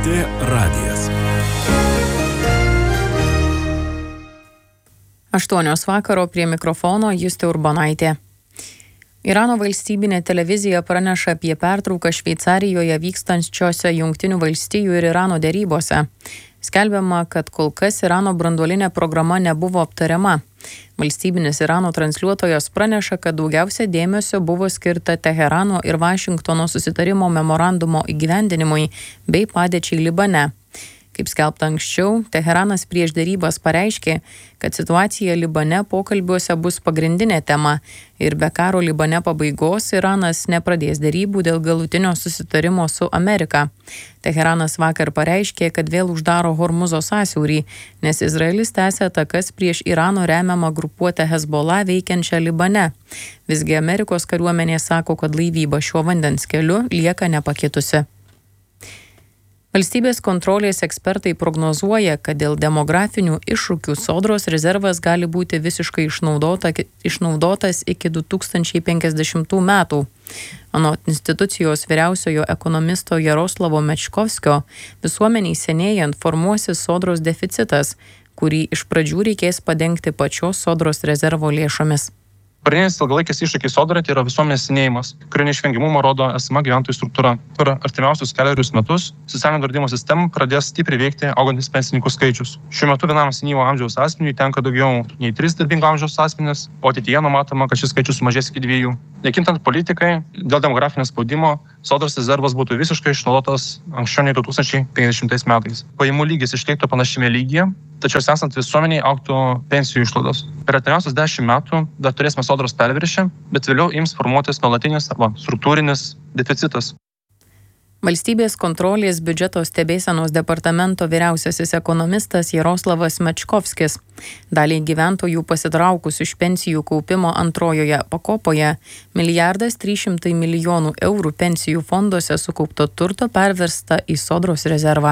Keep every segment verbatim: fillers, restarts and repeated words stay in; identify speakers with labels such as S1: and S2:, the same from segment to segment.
S1: T radijas.
S2: Aštuonios vakaro prie mikrofono Justė Urbonaitė. Irano valstybinė televizija praneša apie pertrauką Šveicarijoje vykstančiose Jungtinių valstijų ir Irano derybose. Skelbiama, kad kol kas Irano branduolinė programa nebuvo aptariama. Valstybinis Irano transliuotojas praneša, kad daugiausia dėmesio buvo skirta Teherano ir Vašingtono susitarimo memorandumo įgyvendinimui bei padėčiai Libane. Kaip skelbta anksčiau, Teheranas prieš derybas pareiškė, kad situacija Libane pokalbiuose bus pagrindinė tema ir be karo Libane pabaigos Iranas nepradės derybų dėl galutinio susitarimo su Amerika. Teheranas vakar pareiškė, kad vėl uždaro Hormuzo sąsiaurį, nes Izraelis tęsia atakas prieš Irano remiamą grupuotę Hezbollah veikiančią Libane. Visgi Amerikos kariuomenė sako, kad laivyba šiuo vandens keliu lieka nepakitusi. Valstybės kontrolės ekspertai prognozuoja, kad dėl demografinių iššūkių Sodros rezervas gali būti visiškai išnaudota, išnaudotas iki du tūkstančiai penkiasdešimtų metų. Anot institucijos vyriausiojo ekonomisto Jaroslavo Mečkovskio, visuomeniai senėjant formuosis Sodros deficitas, kurį iš pradžių reikės padengti pačios Sodros rezervo lėšomis.
S3: Pagrindinis ilgalaikis iššūkis Sodrai tai yra visuomenės senėjimas, kurio neišvengiamumą rodo esama gyventojų struktūra. Per artimiausius kelerius metus socialinio draudimo sistema pradės stipriai veikti augantis pensininkų skaičius. Šiuo metu vienam senyvo amžiaus asmeniui tenka daugiau nei tris darbingo amžiaus asmenys, o ateityje numatoma, kad šis skaičius sumažės iki dviejų. Nekintant politikai, dėl demografinio spaudimo Sodros rezervas būtų visiškai išnaudotas anksčiau nei du tūkstančiai penkiasdešimtais metais. Pajamų lygis išliktų panašiame lygyje, tačiau esant visuomeniai augtų pensijų išlaidos. Per artimiausius dešimt metų dar turėsime Sodros perviršį, bet vėliau ims formuotis nuolatinis arba struktūrinis deficitas.
S2: Valstybės kontrolės biudžeto stebėsenos departamento vyriausiasis ekonomistas Jaroslavas Mečkovskis. Daliai gyventojų pasitraukus iš pensijų kaupimo antrojoje pakopoje milijardas trys šimtai milijonų eurų pensijų fonduose sukaupto turto perversta į Sodros rezervą.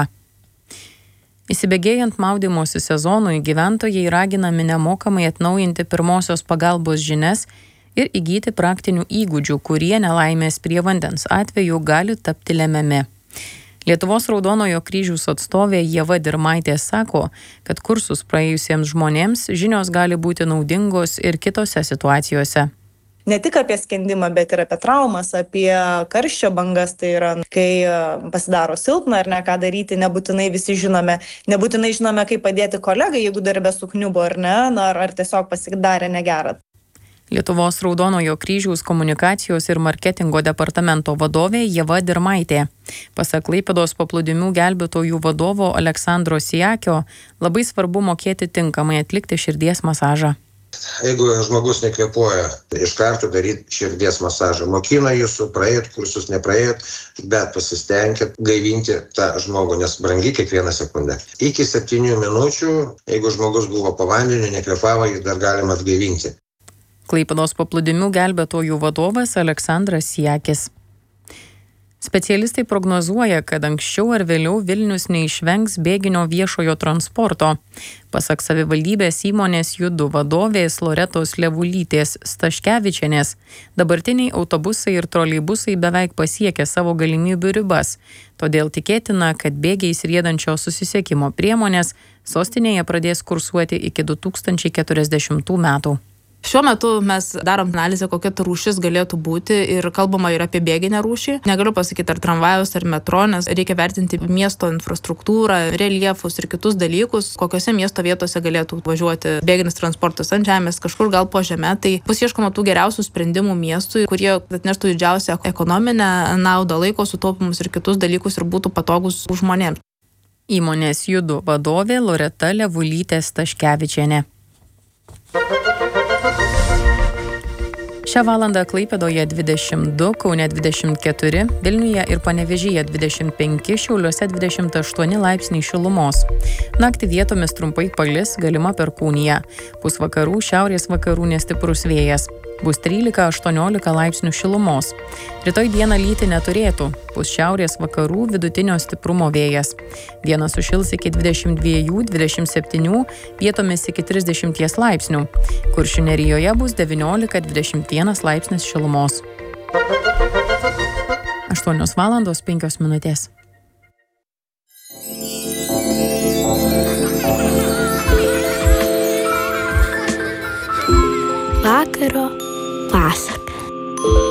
S2: Įsibėgėjant maudymosi sezonui, gyventojai raginami nemokamai atnaujinti pirmosios pagalbos žinias ir įgyti praktinių įgūdžių, kurie nelaimės prie vandens atveju gali tapti lemiami. Lietuvos Raudonojo kryžiaus atstovė Ieva Dirmaitė sako, kad kursus praėjusiems žmonėms žinios gali būti naudingos ir kitose situacijose.
S4: Ne tik apie skendimą, bet ir apie traumas, apie karščio bangas, tai yra, kai pasidaro silpna ar ne, ką daryti, nebūtinai visi žinome, nebūtinai žinome, kaip padėti kolegai, jeigu darbe sukniubo ar ne, ar, ar tiesiog pasidarė negerą.
S2: Lietuvos Raudonojo kryžiaus komunikacijos ir marketingo departamento vadovė Ieva Dirmaitė. Pasak Klaipėdos paplūdimių gelbėtojų vadovo Aleksandro Sijakio, labai svarbu mokėti tinkamai atlikti širdies masažą.
S5: Jeigu žmogus nekvėpuoja, tai iš karto daryti širdies masažą. Mokina jūsų, praėjot kursus, nepraėjot, bet pasistengkit gaivinti tą žmogų, nes brangi kiekvieną sekundę. Iki septynių minučių, jeigu žmogus buvo po vandeniu, nekvėpavo, jį dar galima atgaivinti.
S2: Klaipėdos paplūdimių gelbėtojų vadovas Aleksandras Sijakis. Specialistai prognozuoja, kad anksčiau ar vėliau Vilnius neišvengs bėginio viešojo transporto. Pasak savivaldybės įmonės Judu vadovės Loretos Levulytės Staškevičienės, dabartiniai autobusai ir troleibusai beveik pasiekė savo galimybių ribas. Todėl tikėtina, kad bėgiais riedančios susisiekimo priemonės sostinėje pradės kursuoti iki du tūkstančiai keturiasdešimtų metų.
S6: Šiuo metu mes darom analizę, kokia ta rūšis galėtų būti ir kalbama ir apie bėginę rūšį. Negaliu pasakyti, ar tramvajus, ar metro, nes reikia vertinti miesto infrastruktūrą, reljefus ir kitus dalykus, kokiose miesto vietose galėtų važiuoti bėginis transportas ant žemės, kažkur gal po žeme. Tai bus ieškoma tų geriausių sprendimų miestui, kurie atneštų didžiausią ekonominę naudą, laiko sutaupimus ir kitus dalykus ir būtų patogus žmonėms.
S2: Įmonės Judu vadovė Loreta Levulytė Staškevičienė. Šią valandą Klaipėdoje dvidešimt du, Kaune dvidešimt keturi, Vilniuje ir Panevėžyje dvidešimt penki, Šiauliuose dvidešimt aštuoni laipsniai šilumos. Naktį vietomis trumpai palis, galima perkūnija. Pusvakarų, šiaurės vakarų nestiprus vėjas. Bus trylika aštuoniolika laipsnių šilumos. Rytoj dieną lyti neturėtų. Pūs šiaurės vakarų vidutinio stiprumo vėjas. Dieną sušils iki dvidešimt dviejų dvidešimt septynių, vietomis iki trisdešimt laipsnių. Kuršių nerijoje bus devyniolika dvidešimt vienas laipsnis šilumos. aštuonios valandos penkios minutės.
S1: Vakaro pasaka.